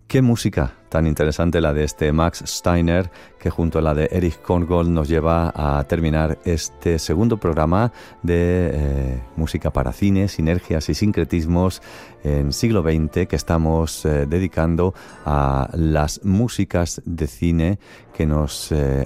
Qué música tan interesante la de este Max Steiner, que junto a la de Erich Korngold nos lleva a terminar este segundo programa de música para cine, sinergias y sincretismos en siglo XX, que estamos dedicando a las músicas de cine que nos